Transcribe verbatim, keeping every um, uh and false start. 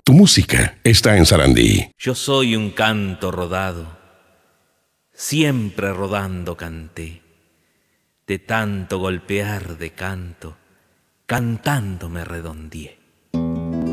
Tu música está en Sarandí. Yo soy un canto rodado, siempre rodando canté, de tanto golpear de canto, cantando me redondeé.